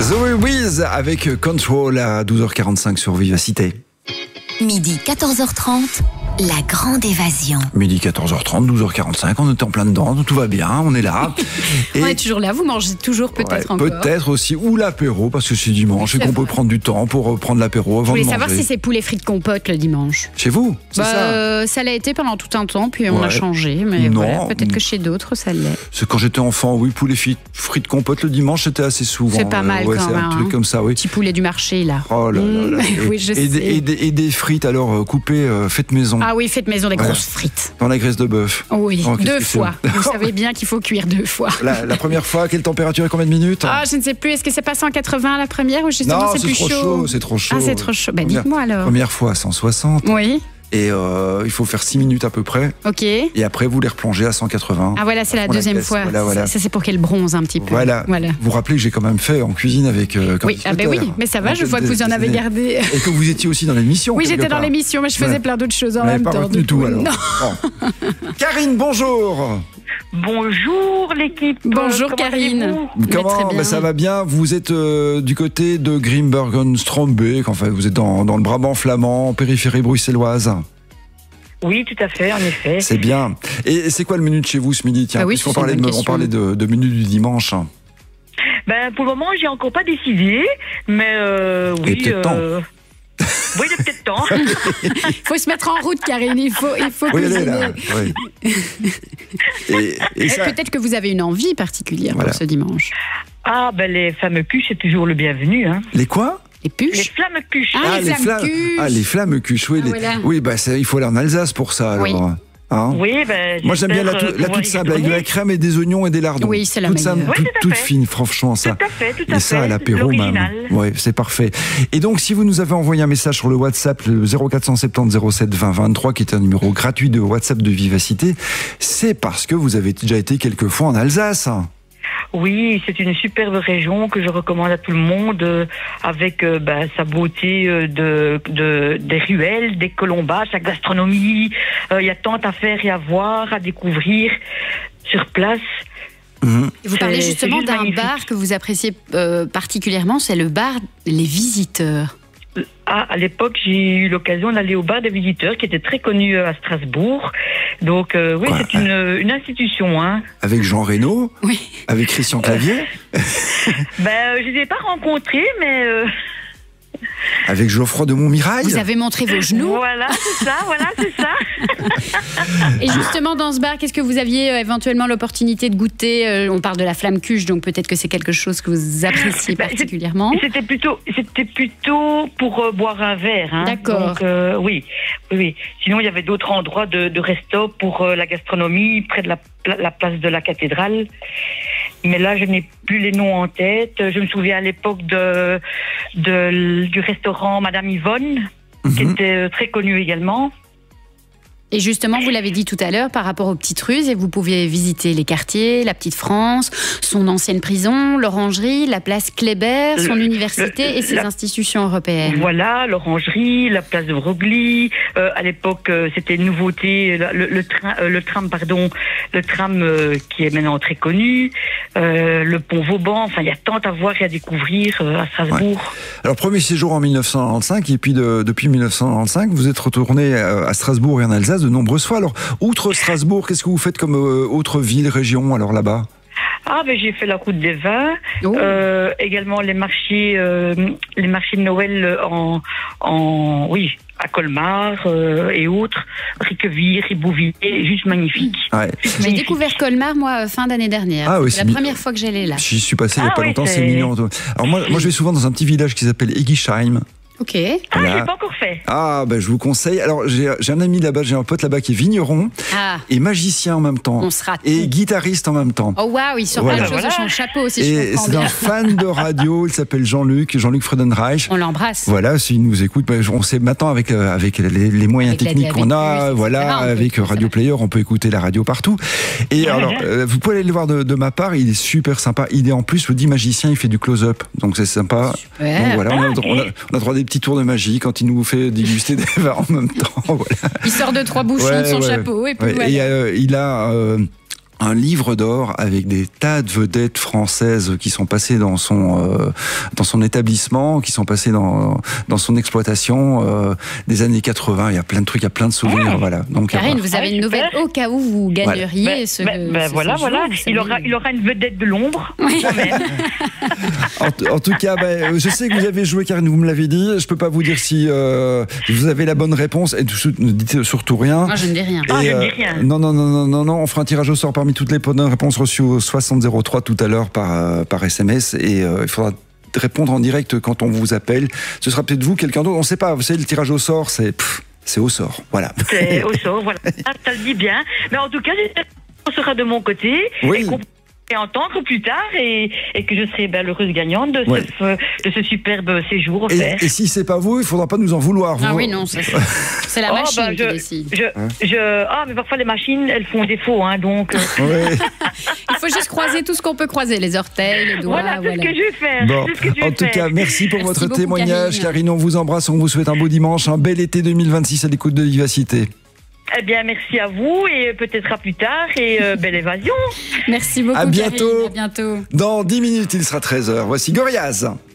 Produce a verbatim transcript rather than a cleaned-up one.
Zoé Wiz avec Control à douze heures quarante-cinq sur Vivacité. Midi quatorze heures trente, la grande évasion. Midi quatorze heures trente, douze heures quarante-cinq, on était en plein dedans, tout va bien, on est là. Et on est toujours là, vous mangez toujours peut-être ouais, encore. Peut-être aussi, ou l'apéro, parce que c'est dimanche et qu'on peut prendre du temps pour prendre l'apéro avant de manger. Je voulais savoir si c'est poulet frites compote le dimanche. Chez vous, c'est bah, ça euh, Ça l'a été pendant tout un temps, puis on ouais. a changé, mais non, voilà, peut-être que chez d'autres ça l'est. C'est quand j'étais enfant, oui, poulet frites, frites compote le dimanche, c'était assez souvent. C'est pas mal euh, ouais, quand c'est même. un truc comme ça, oui. Petit poulet du marché là. Oh là là là. Mmh, oui, je et, sais. des, et, des, et des frites alors euh, coupées euh, faites maison. Ah oui, faites maison, des ouais. grosses frites. Dans la graisse de bœuf. Oui, oh, deux fois. Vous savez bien qu'il faut cuire deux fois. La, la première fois, quelle température et combien de minutes? Ah, je ne sais plus. Est-ce que c'est pas cent quatre-vingts la première ou justement non, c'est plus trop chaud, chaud C'est trop chaud. Ah, c'est trop chaud. Bah, première, dites-moi alors. Première fois, cent soixante. Oui. Et euh, il faut faire six minutes à peu près. Ok. Et après, vous les replongez à cent quatre-vingts. Ah voilà, c'est la deuxième la fois. Voilà, voilà. Ça, c'est pour qu'elle bronze un petit peu. Voilà. voilà. Vous vous rappelez que j'ai quand même fait en cuisine avec. Euh, oui, ah ben oui, mais ça va, je vois que vous en avez gardé. Et que vous étiez aussi dans l'émission. Oui, j'étais dans l'émission, mais je faisais ouais. plein d'autres choses en mais même pas temps. Du tout, alors. Non. Bon. Karine, bonjour. Bonjour l'équipe. Bonjour Comment Karine. Comment ben, ça va bien. Vous êtes euh, du côté de Grimbergen-Strombeek, enfin vous êtes dans, dans le Brabant flamand, périphérie bruxelloise. Oui, tout à fait, en effet. C'est bien. Et c'est quoi le menu de chez vous ce midi? Tiens, ah oui, puisqu'on parlait, de, on parlait de, de menu du dimanche. Ben, pour le moment, j'ai encore pas décidé, mais euh, oui. Il est peut-être euh... temps. Oui, il est peut-être temps. Il faut se mettre en route, Karine. Il faut, il faut oui, cuisiner. Là, oui. et, et ça... Peut-être que vous avez une envie particulière voilà. pour ce dimanche. Ah, ben les fameux cuches, c'est toujours le bienvenu. Hein. Les quoi? Les puches? Les flammes cuches. Ah, ah les, les flammes flammes cuches. Ah, les flammes cuches, oui. Ah, les... voilà. Oui, bah, ça, il faut aller en Alsace pour ça, alors. Oui. Hein oui, ben, moi j'aime bien la, tout, la toute simple, avec de la crème et des oignons et des lardons. Oui, c'est la toute meilleure. simple, oui, toute, tout toute fine, franchement ça. Tout à fait, tout à et ça fait. à l'apéro même. Ouais, c'est parfait. Et donc si vous nous avez envoyé un message sur le WhatsApp, le zéro quatre cent soixante-dix zéro sept vingt vingt-trois, qui est un numéro gratuit de WhatsApp de Vivacité, c'est parce que vous avez déjà été quelques fois en Alsace. Oui, c'est une superbe région que je recommande à tout le monde, euh, avec euh, bah, sa beauté euh, de, de des ruelles, des colombages, sa gastronomie. Il euh, y a tant à faire et à voir, à découvrir sur place. Mmh. Vous parlez justement d'un magnifique. bar que vous appréciez euh, particulièrement, c'est le bar Les Visiteurs. Ah, à l'époque, j'ai eu l'occasion d'aller au bar des Visiteurs, qui était très connu à Strasbourg. Donc, euh, oui, Quoi, c'est une, une institution. Hein. Avec Jean Reno? Oui. Avec Christian Clavier? Ben, euh, je ne les ai pas rencontrés, mais... Euh... Avec Geoffroy de Montmirail? Vous avez montré vos genoux? Voilà, c'est ça, voilà, c'est ça. Et justement, dans ce bar, qu'est-ce que vous aviez euh, éventuellement l'opportunité de goûter? euh, On parle de la flamme cuche, donc peut-être que c'est quelque chose que vous appréciez bah, particulièrement. C'était plutôt, c'était plutôt pour euh, boire un verre. Hein. D'accord. Donc, euh, oui, oui. Sinon, il y avait d'autres endroits de, de resto pour euh, la gastronomie, près de la, la place de la cathédrale. Mais là, je n'ai plus les noms en tête. Je me souviens à l'époque de, de, du restaurant Madame Yvonne, mmh. qui était très connu également. Et justement, vous l'avez dit tout à l'heure, par rapport aux petites rues, et vous pouviez visiter les quartiers, la Petite France, son ancienne prison, l'orangerie, la place Kléber, son le, université le, et ses la, institutions européennes. Voilà, l'orangerie, la place de Broglie. Euh, à l'époque, euh, c'était une nouveauté, le, le, train, euh, le tram, pardon, le tram euh, qui est maintenant très connu, euh, le pont Vauban. Enfin, il y a tant à voir et à découvrir euh, à Strasbourg. Ouais. Alors, premier séjour en mille neuf cent quatre-vingt-quinze, et puis de, depuis mille neuf cent quatre-vingt-quinze, vous êtes retourné à Strasbourg et en Alsace de nombreuses fois. Alors, outre Strasbourg, qu'est-ce que vous faites comme euh, autre ville, région, alors là-bas? Ah, ben j'ai fait la route des vins, oh. euh, également les marchés, euh, les marchés de Noël en, en oui, à Colmar euh, et autres, Riqueville, Ribouvillers, juste magnifique. Ouais. Juste j'ai magnifique. découvert Colmar, moi, fin d'année dernière. Ah, oui, c'est la mi... première fois que j'allais là. J'y suis passé il n'y a ah, pas oui, longtemps, c'est, c'est mignon. Alors moi, moi, je vais souvent dans un petit village qui s'appelle Egisheim. Ok. Ah, voilà. j'ai pas encore fait. Ah, ben je vous conseille. Alors, j'ai, j'ai un ami là-bas, j'ai un pote là-bas qui est vigneron ah. et magicien en même temps. On sera et guitariste en même temps. Oh waouh, il sort voilà. plein de choses de son chapeau, si et je comprends c'est bien. un fan de radio, il s'appelle Jean-Luc, Jean-Luc Freudenreich. On l'embrasse. Voilà, s'il nous écoute, on sait maintenant avec, avec les, les moyens avec techniques la, qu'on a, plus, voilà, avec Radio Player, on peut écouter la radio partout. Et alors, euh, vous pouvez aller le voir de, de ma part, il est super sympa. Il est en plus, le dit magicien, il fait du close-up, donc c'est sympa. Super. Donc voilà, on a, on, a, on a droit à des petits tours de magie quand il nous fait déguster des vins en même temps. Voilà. Il sort de trois bouchons ouais, de son ouais, chapeau et puis ouais. voilà. Et euh, il a... Euh, un livre d'or avec des tas de vedettes françaises qui sont passées dans son euh, dans son établissement, qui sont passées dans dans son exploitation euh, des années quatre-vingts. Il y a plein de trucs, il y a plein de souvenirs. Oh. Voilà. Donc Karine, vous avez une nouvelle au cas où vous gagneriez voilà. ce. Ben, ben, ce voilà, séjour, voilà. Il aura il aura une vedette de l'ombre. Quand même. en, en tout cas, ben, je sais que vous avez joué, Karine, vous me l'avez dit. Je peux pas vous dire si euh, vous avez la bonne réponse. Et ne dites surtout rien. Moi, je ne dis rien. Et, ah, je ne euh, dis rien. Non, non, non, non, non, non. On fera un tirage au sort parmi toutes les bonnes réponses reçues au soixante zéro trois tout à l'heure par, euh, par S M S. Et euh, il faudra répondre en direct quand on vous appelle. Ce sera peut-être vous, quelqu'un d'autre. On ne sait pas. Vous savez, le tirage au sort, c'est... Pff, c'est au sort. Voilà. C'est au sort, voilà. Ça le dit bien. Mais en tout cas, on sera de mon côté. Oui. Et qu'on et entendre plus tard et, et que je serai ben, l'heureuse gagnante de, ouais. ce, de ce superbe séjour offert. Et, et si c'est pas vous, il faudra pas nous en vouloir. Ah vous... oui, non, c'est, c'est la oh, machine bah, qui je, décide. Je, hein? je, ah, mais parfois les machines, elles font défaut, hein, donc. Ouais. Il faut juste croiser tout ce qu'on peut croiser, les orteils, les doigts. Voilà, c'est voilà. ce que je vais faire. Bon. C'est ce que je vais en tout faire. cas, merci pour merci votre beaucoup, témoignage, Karine. Karine. On vous embrasse, on vous souhaite un beau dimanche, un bel été deux mille vingt-six à l'écoute de Vivacité. Eh bien, merci à vous et peut-être à plus tard et euh, belle évasion. Merci beaucoup, à bientôt. Karine. À bientôt. Dans dix minutes, il sera treize heures. Voici Gorillaz.